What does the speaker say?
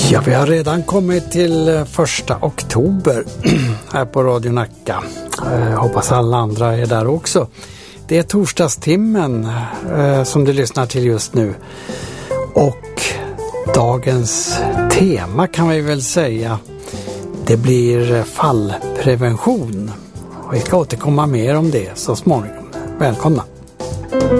Ja, vi har redan kommit till 1 oktober här på Radio Nacka. Hoppas alla andra är där också. Det är torsdagstimmen som du lyssnar till just nu. Och dagens tema kan vi väl säga, det blir fallprevention. Och vi ska återkomma mer om det så småningom. Välkomna!